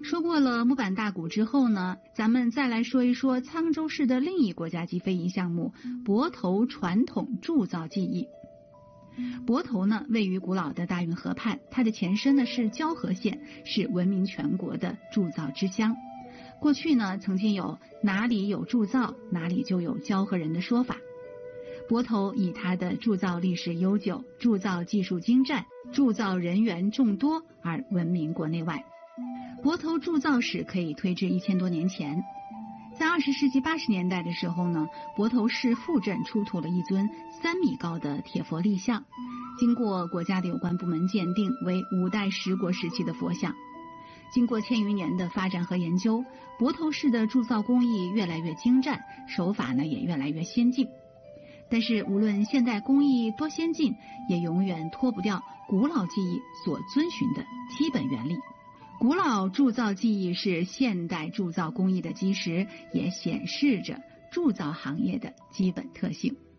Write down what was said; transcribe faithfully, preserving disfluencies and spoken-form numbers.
说过了木板大鼓之后呢，咱们再来说一说沧州市的另一国家级非遗项目泊头传统铸造技艺。泊头呢，位于古老的大运河畔，它的前身呢是蛟河县，是闻名全国的铸造之乡。过去呢，曾经有哪里有铸造，哪里就有蛟河人的说法。泊头以它的铸造历史悠久、铸造技术精湛、铸造人员众多而闻名国内外。泊头铸造史可以推至一千多年前。在二十世纪八十年代的时候呢，泊头市富镇出土了一尊三米高的铁佛立像，经过国家的有关部门鉴定为五代十国时期的佛像。经过千余年的发展和研究，泊头市的铸造工艺越来越精湛，手法呢也越来越先进。但是无论现代工艺多先进，也永远脱不掉古老技艺所遵循的基本原理。古老铸造技艺是现代铸造工艺的基石，也显示着铸造行业的基本特性。